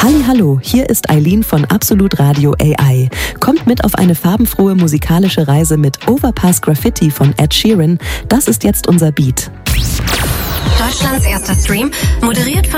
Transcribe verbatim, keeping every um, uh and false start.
Hallihallo, hier ist Eileen von Absolut Radio A I. Kommt mit auf eine farbenfrohe musikalische Reise mit Overpass Graffiti von Ed Sheeran. Das ist jetzt unser Beat. Deutschlands erster Stream, moderiert von